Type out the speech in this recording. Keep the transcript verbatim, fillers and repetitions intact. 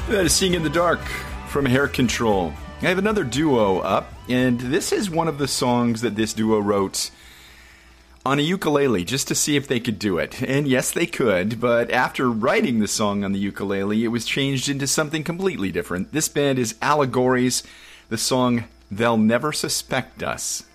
That is Seeing in the Dark from Hair Control. I have another duo up, and this is one of the songs that this duo wrote on a ukulele just to see if they could do it. And yes, they could, but after writing the song on the ukulele, it was changed into something completely different. This band is Allegories, the song They'll Never Suspect Us.